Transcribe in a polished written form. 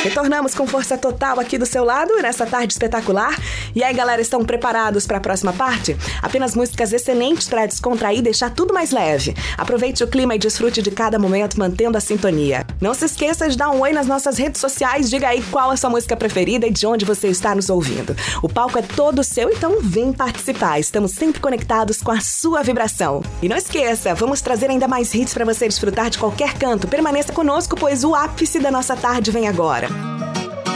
Retornamos com força total aqui do seu lado nessa tarde espetacular. E aí, galera, estão preparados para a próxima parte? Apenas músicas excelentes para descontrair e deixar tudo mais leve. Aproveite o clima e desfrute de cada momento mantendo a sintonia. Não se esqueça de dar um oi nas nossas redes sociais. Diga aí qual a sua música preferida e de onde você está nos ouvindo. O palco é todo seu, então vem participar. Estamos sempre conectados com a sua vibração. E não esqueça, vamos trazer ainda mais hits para você desfrutar de qualquer canto. Permaneça conosco, pois o ápice da nossa tarde vem agora.